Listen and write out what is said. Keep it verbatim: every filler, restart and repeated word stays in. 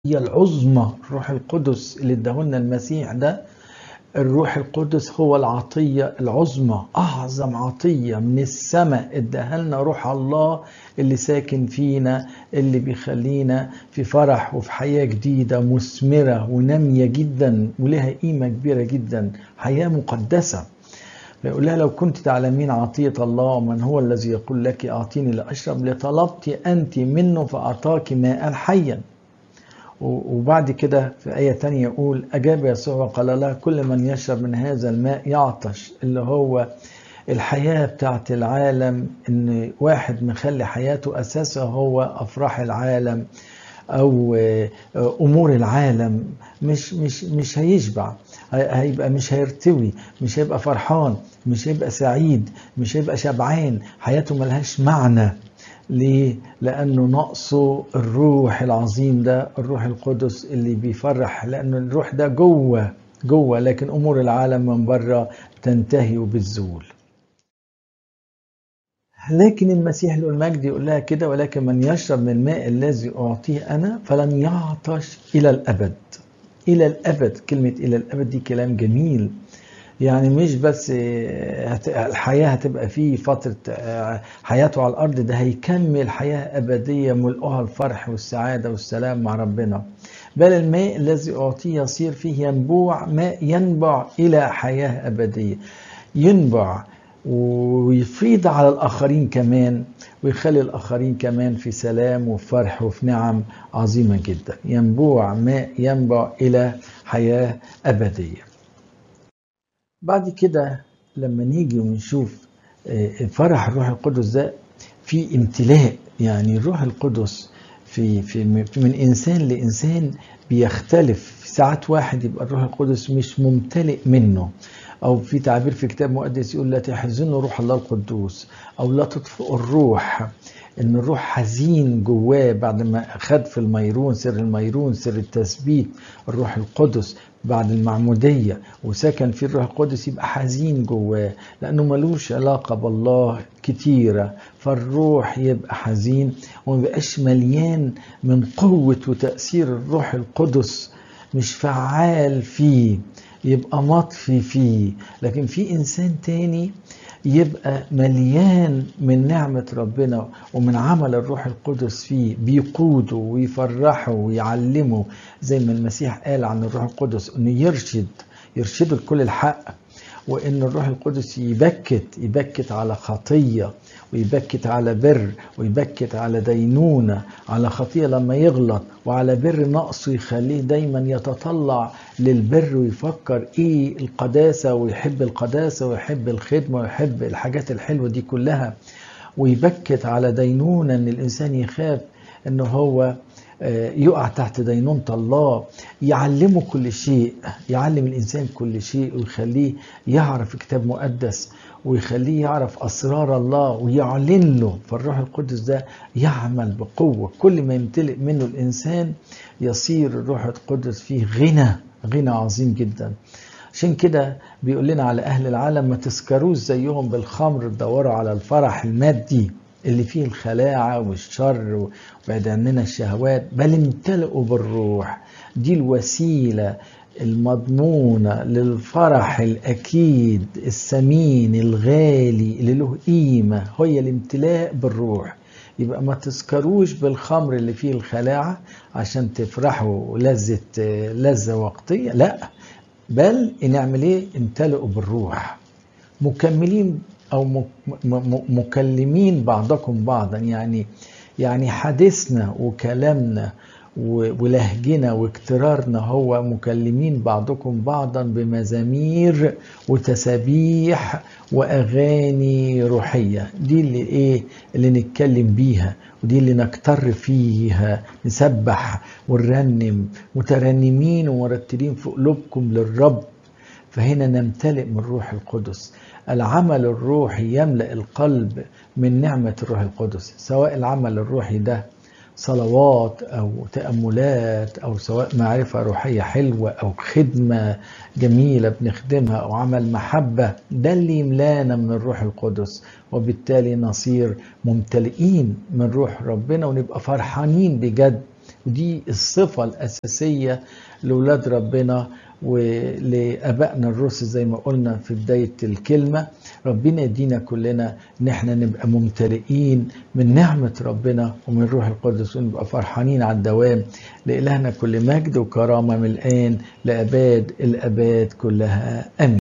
هي العظمى. الروح القدس اللي اداهولنا المسيح ده، الروح القدس هو العطية العظمى، أعظم عطية من السماء اداها لنا روح الله اللي ساكن فينا، اللي بيخلينا في فرح وفي حياة جديدة مثمرة ونامية جدا ولها قيمة كبيرة جدا، حياة مقدسة. فيقول لها: لو كنت تعلمين عطية الله ومن هو الذي يقول لك أعطيني لأشرب، لطلبت أنت منه فأعطاك ماء حيا. وبعد كده في آية تانية يقول: أجاب يسوع وقال لها: كل من يشرب من هذا الماء يعطش. اللي هو الحياة بتاعت العالم، إن واحد مخلي حياته أساسه هو أفراح العالم أو أمور العالم، مش مش مش هيشبع، هيبقى مش هيرتوي، مش هيبقى فرحان، مش هيبقى سعيد، مش هيبقى شبعان، حياته ملهاش معنى. ليه؟ لأنه نقصه الروح العظيم ده، الروح القدس اللي بيفرح، لأنه الروح ده جوه جوه، لكن أمور العالم من بره تنتهي وبتزول. لكن المسيح له المجد يقول لها كده: ولكن من يشرب من الماء الذي أعطيه أنا فلن يعطش إلى الأبد. إلى الأبد، كلمة إلى الأبد دي كلام جميل. يعني مش بس الحياة هتبقى فيه فترة حياته على الأرض، ده هيكمل حياة أبدية ملؤها الفرح والسعادة والسلام مع ربنا. بل الماء الذي أعطيه يصير فيه ينبوع ماء ينبع إلى حياة أبدية، ينبع ويفيض على الآخرين كمان، ويخلي الآخرين كمان في سلام وفرح وفي نعم عظيمة جدا. ينبوع ماء ينبع إلى حياة أبدية. بعد كده لما نيجي ونشوف فرح الروح القدس ده في امتلاء، يعني الروح القدس في في من انسان لانسان بيختلف. ساعات واحد يبقى الروح القدس مش ممتلئ منه، او في تعبير في كتاب مقدس يقول: لا تحزنوا روح الله القدوس، او لا تطفئوا الروح. ان الروح حزين جواه بعد ما خد في الميرون، سر الميرون، سر التثبيت، الروح القدس بعد المعمودية وسكن في الروح القدس، يبقى حزين جواه لأنه ملوش علاقة بالله كتيرة، فالروح يبقى حزين ومبقاش مليان من قوة وتأثير الروح القدس، مش فعال فيه، يبقى مطفي فيه. لكن في إنسان تاني يبقى مليان من نعمة ربنا ومن عمل الروح القدس فيه، بيقوده ويفرحه ويعلمه، زي ما المسيح قال عن الروح القدس انه يرشد يرشده لكل الحق، وان الروح القدس يبكت يبكت على خطية، ويبكت على بر، ويبكت على دينونة، على خطية لما يغلط، وعلى بر نقصه يخليه دايما يتطلع للبر ويفكر ايه القداسة، ويحب القداسة ويحب الخدمة ويحب الحاجات الحلوة دي كلها. ويبكت على دينونة، ان الانسان يخاف انه هو يقع تحت دينونة الله. يعلمه كل شيء، يعلم الإنسان كل شيء، ويخليه يعرف كتاب مقدس، ويخليه يعرف أسرار الله ويعلن له. فالروح القدس ده يعمل بقوة، كل ما يمتلئ منه الإنسان يصير الروح القدس فيه غنى غنى عظيم جدا. عشان كده بيقول لنا على أهل العالم: ما تسكروش زيهم بالخمر، تدوروا على الفرح المادي اللي فيه الخلاعة والشر وبعد عننا الشهوات، بل امتلئوا بالروح. دي الوسيلة المضمونة للفرح الأكيد الثمين الغالي اللي له قيمة، هي الامتلاء بالروح. يبقى ما تسكروش بالخمر اللي فيه الخلاعة عشان تفرحوا لذة لذة وقتية، لا، بل نعمل ايه؟ امتلئوا بالروح، مكملين او مكلمين بعضكم بعضا. يعني يعني حديثنا وكلامنا ولهجنا واكترارنا هو مكلمين بعضكم بعضا بمزامير وتسابيح واغاني روحيه. دي اللي ايه اللي نتكلم بيها، ودي اللي نكتر فيها، نسبح ونرنم مترنمين ومرتلين في قلوبكم للرب. فهنا نمتلئ من روح القدس. العمل الروحي يملأ القلب من نعمة الروح القدس، سواء العمل الروحي ده صلوات أو تأملات، أو سواء معرفة روحية حلوة أو خدمة جميلة بنخدمها، أو عمل محبة. ده اللي يملانا من الروح القدس، وبالتالي نصير ممتلئين من روح ربنا ونبقى فرحانين بجد ودي الصفة الأساسية لأولاد ربنا ولأبائنا الرسل زي ما قلنا في بداية الكلمة. ربنا يدينا كلنا ان احنا نبقى ممتلئين من نعمة ربنا ومن روح القدس ونبقى فرحانين على الدوام. لإلهنا كل مجد وكرامة من الآن لأباد الأباد كلها، آمين.